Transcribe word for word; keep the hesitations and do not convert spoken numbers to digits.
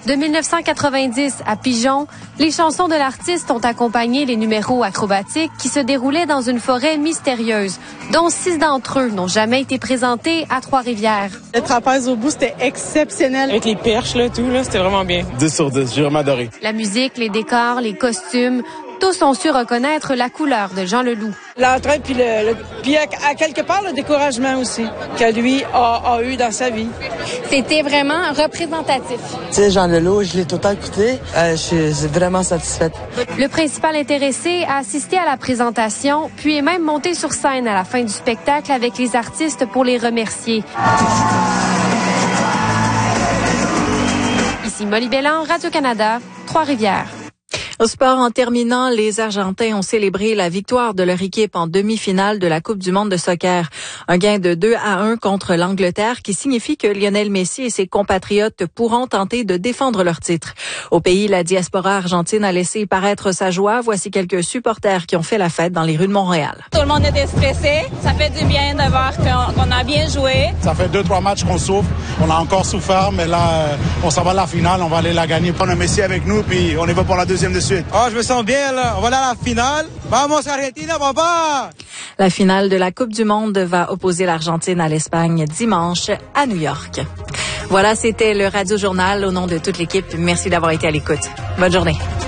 De mille neuf cent quatre-vingt-dix à Pigeon, les chansons de l'artiste ont accompagné les numéros acrobatiques qui se déroulaient dans une forêt mystérieuse, dont six d'entre eux n'ont jamais été présentés à Trois-Rivières. Le trapèze au bout, c'était exceptionnel. Avec les perches, là, tout, là, c'était vraiment bien. dix sur dix, j'ai vraiment adoré. La musique, les décors, les costumes, tous ont su reconnaître la couleur de Jean Leloup. L'entraide, puis, le, le, puis à, à quelque part, le découragement aussi, que lui a, a eu dans sa vie. C'était vraiment représentatif. Tu sais, Jean Leloup, je l'ai tout le temps écouté. Euh, je suis vraiment satisfaite. Le principal intéressé a assisté à la présentation, puis est même monté sur scène à la fin du spectacle avec les artistes pour les remercier. Ici Molly Bellan, Radio-Canada, Trois-Rivières. Au sport, en terminant, les Argentins ont célébré la victoire de leur équipe en demi-finale de la Coupe du monde de soccer. Un gain de deux à un contre l'Angleterre qui signifie que Lionel Messi et ses compatriotes pourront tenter de défendre leur titre. Au pays, la diaspora argentine a laissé paraître sa joie. Voici quelques supporters qui ont fait la fête dans les rues de Montréal. Tout le monde était stressé. Ça fait du bien de voir qu'on, qu'on a bien joué. Ça fait deux, trois matchs qu'on souffre. On a encore souffert, mais là, on s'en va à la finale. On va aller la gagner. On a Messi avec nous, puis on y va pour la deuxième de suite. Oh, je me sens bien, là. On va aller à la finale. Vamos, Argentina, papa! La finale de la Coupe du monde va opposer l'Argentine à l'Espagne dimanche à New York. Voilà, c'était le Radio Journal. Au nom de toute l'équipe, merci d'avoir été à l'écoute. Bonne journée.